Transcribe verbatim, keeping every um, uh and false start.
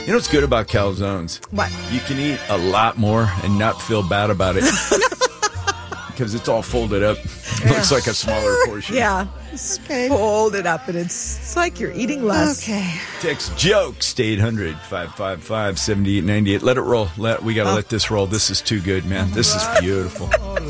You know what's good about calzones? What? You can eat a lot more and not feel bad about it. Because it's all folded up. It looks like a smaller portion. Yeah. Okay. Fold it up, and it's, it's like you're eating less. Okay. Text jokes to eight hundred, five five five, seven eight nine eight. Let it roll. Let We got to Oh. let this roll. This is too good, man. This is beautiful.